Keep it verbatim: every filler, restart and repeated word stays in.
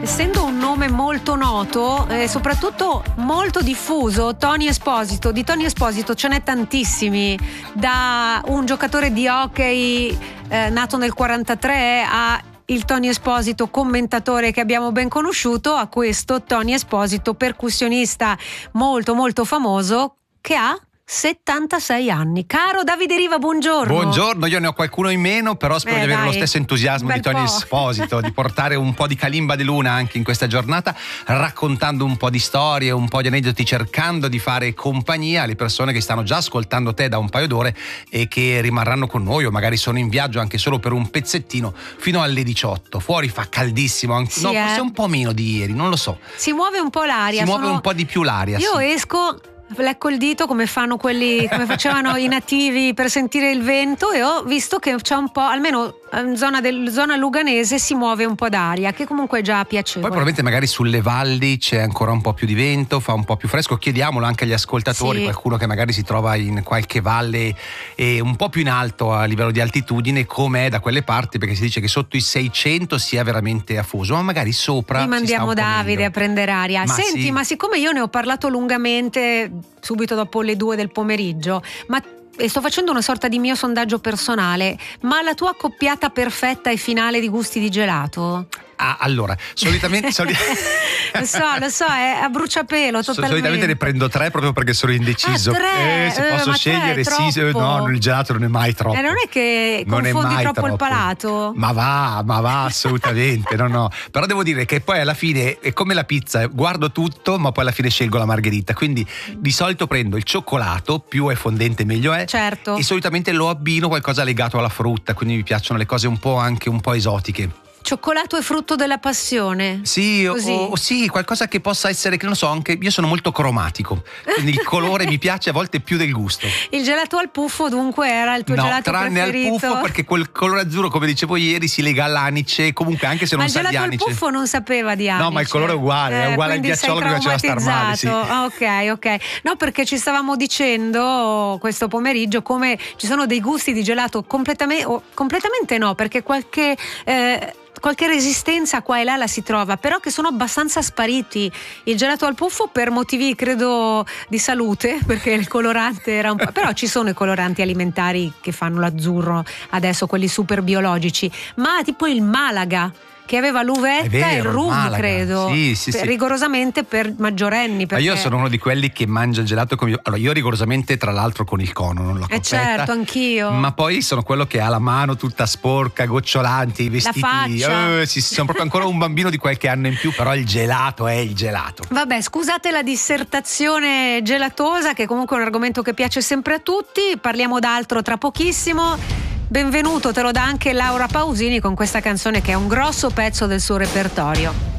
Essendo un nome molto noto e eh, soprattutto molto diffuso, Tony Esposito, di Tony Esposito ce n'è tantissimi, da un giocatore di hockey eh, nato nel quarantatré a il Tony Esposito commentatore che abbiamo ben conosciuto, a questo Tony Esposito percussionista molto molto famoso che ha settantasei anni. Caro Davide Riva, buongiorno. Buongiorno, io ne ho qualcuno in meno, però spero eh, di avere dai, lo stesso entusiasmo di Tony Esposito, di portare un po' di Kalimba de Luna anche in questa giornata, raccontando un po' di storie, un po' di aneddoti, cercando di fare compagnia alle persone che stanno già ascoltando te da un paio d'ore e che rimarranno con noi o magari sono in viaggio anche solo per un pezzettino fino alle diciotto. Fuori fa caldissimo, anche, sì, no, eh. forse un po' meno di ieri, non lo so. Si muove un po' l'aria. Si sono... muove un po' di più l'aria. Io sì. esco, lecco il dito come fanno quelli, come facevano i nativi per sentire il vento, e ho visto che c'è un po', almeno in zona, del, zona luganese si muove un po' d'aria, che comunque è già piacevole. Poi probabilmente magari sulle valli c'è ancora un po' più di vento, fa un po' più fresco. Chiediamolo anche agli ascoltatori, sì. Qualcuno che magari si trova in qualche valle e un po' più in alto a livello di altitudine, com'è da quelle parti, perché si dice che sotto i seicento sia veramente afoso, ma magari sopra Qui mandiamo Davide meglio. a prendere aria. Ma Senti, sì. ma siccome io ne ho parlato lungamente subito dopo le due del pomeriggio, ma e sto facendo una sorta di mio sondaggio personale, ma la tua accoppiata perfetta e finale di gusti di gelato? Ah, allora, solitamente soli... lo so, lo so, è a bruciapelo totalmente. Solitamente ne prendo tre proprio perché sono indeciso. Ah, tre? Eh, se eh, posso ma scegliere, tre sì, no, il gelato non è mai troppo. E eh, non è che non confondi è mai troppo, troppo il palato? Ma va, ma va assolutamente, no, no. Però devo dire che poi alla fine è come la pizza, guardo tutto, ma poi alla fine scelgo la margherita. Quindi di solito prendo il cioccolato, più è fondente meglio è. Certo. E solitamente lo abbino qualcosa legato alla frutta, quindi mi piacciono le cose un po' anche un po' esotiche. Cioccolato è frutto della passione. Sì, Così. o, o sì, qualcosa che possa essere, che non so, anche io sono molto cromatico, quindi il colore mi piace a volte più del gusto. Il gelato al puffo dunque era il tuo no, gelato tranne preferito? al puffo, perché quel colore azzurro, come dicevo ieri, si lega all'anice, comunque anche se ma non sa di anice. Ma il gelato al puffo non sapeva di anice. No, ma il colore è uguale, eh, è uguale al ghiacciolo che faceva star male, sì. Ah, ok, ok. No, perché ci stavamo dicendo questo pomeriggio come ci sono dei gusti di gelato completamente, oh, completamente no, perché qualche... Eh, qualche resistenza qua e là la si trova, però che sono abbastanza spariti. Il gelato al puffo per motivi credo di salute, perché il colorante era un po', però ci sono i coloranti alimentari che fanno l'azzurro adesso, quelli super biologici, ma tipo il Malaga che aveva l'uvetta vero, e il rum, Malaga. credo, sì, sì, per, sì. rigorosamente per maggiorenni. Perché... Ma io sono uno di quelli che mangia il gelato con... Allora, io rigorosamente, tra l'altro, con il cono, non la coppetta. Eh certo, anch'io. Ma poi sono quello che ha la mano tutta sporca, gocciolanti, i vestiti. La faccia. Eh, sì, sono proprio ancora un bambino di qualche anno in più, però il gelato è il gelato. Vabbè, scusate la dissertazione gelatosa, che comunque è un argomento che piace sempre a tutti. Parliamo d'altro tra pochissimo. Benvenuto, te lo dà anche Laura Pausini con questa canzone che è un grosso pezzo del suo repertorio.